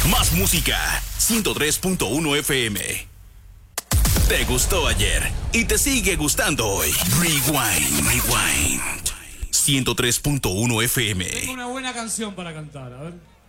Más música, 103.1 FM. Te gustó ayer y te sigue gustando hoy. Rewind. 103.1 FM. Tengo una buena canción para cantar, a ver.